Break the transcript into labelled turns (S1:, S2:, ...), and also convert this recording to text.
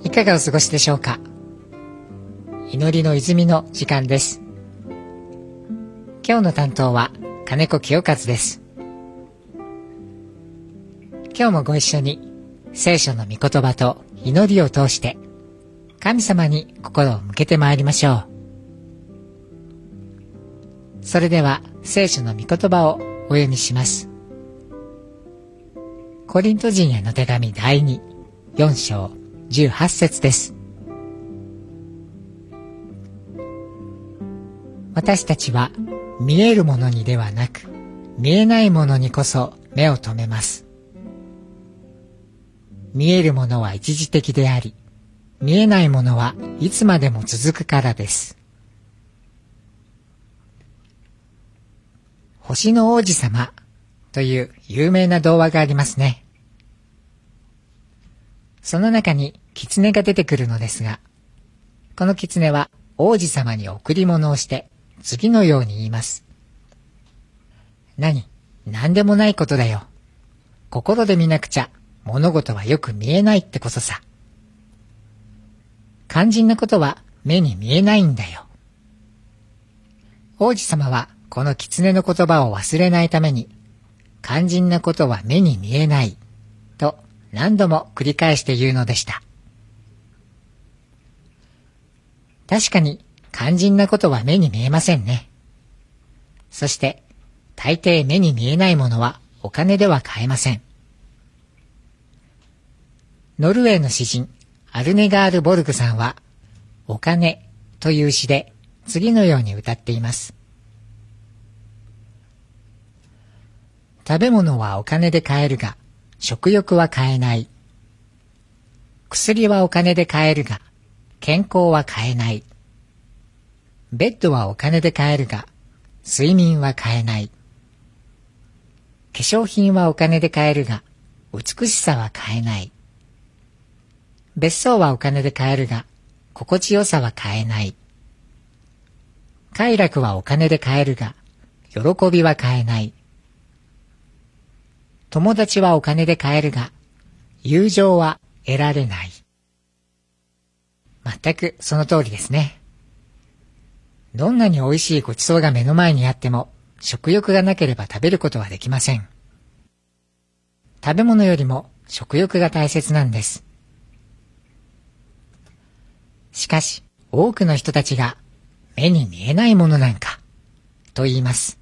S1: いかがお過ごしでしょうか。祈りの泉の時間です。今日の担当は金子清和です。今日もご一緒に聖書の御言葉と祈りを通して神様に心を向けてまいりましょう。それでは聖書の御言葉をお読みします。コリント人への手紙第2、4章18節です。私たちは見えるものにではなく、見えないものにこそ目を留めます。見えるものは一時的であり、見えないものはいつまでも続くからです。星の王子様という有名な童話がありますね。その中に狐が出てくるのですが、この狐は王子様に贈り物をして次のように言います。なんでもないことだよ。心で見なくちゃ物事はよく見えないってこそさ。肝心なことは目に見えないんだよ。王子様はこの狐の言葉を忘れないために、肝心なことは目に見えないと何度も繰り返して言うのでした。確かに肝心なことは目に見えませんね。そして大抵目に見えないものはお金では買えません。ノルウェーの詩人アルネガール・ボルグさんはお金という詩で次のように歌っています。食べ物はお金で買えるが食欲は買えない。薬はお金で買えるが健康は買えない。ベッドはお金で買えるが睡眠は買えない。化粧品はお金で買えるが美しさは買えない。別荘はお金で買えるが心地よさは買えない。快楽はお金で買えるが喜びは買えない。友達はお金で買えるが友情は得られない。全くその通りですね。どんなに美味しいごちそうが目の前にあっても食欲がなければ食べることはできません。食べ物よりも食欲が大切なんです。しかし多くの人たちが目に見えないものなんかと言います。